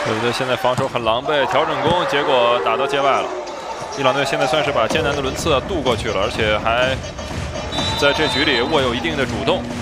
对不对？现在防守很狼狈，调整攻，结果打到界外了。伊朗队现在算是把艰难的轮次渡过去了，而且还在这局里握有一定的主动。